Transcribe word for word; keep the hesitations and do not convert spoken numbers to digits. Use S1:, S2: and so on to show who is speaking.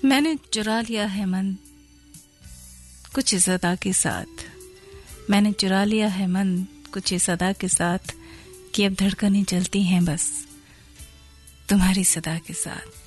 S1: मैंने चुरा लिया है मन कुछ इस अदा के साथ, मैंने चुरा लिया है मन कुछ इस अदा के साथ कि अब धड़कनें चलती हैं बस तुम्हारी सदा के साथ।